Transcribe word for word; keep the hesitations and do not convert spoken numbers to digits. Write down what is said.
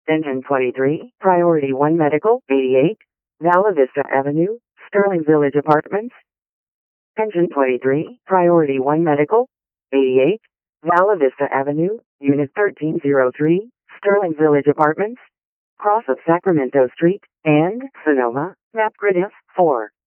Engine twenty-three, Priority one Medical, eighty-eight, Vala Vista Avenue, Sterling Village Apartments. Engine twenty-three, Priority one Medical, eighty-eight, Vala Vista Avenue, Unit thirteen oh three, Sterling Village Apartments, cross of Sacramento Street, and Sonoma, map grid F four.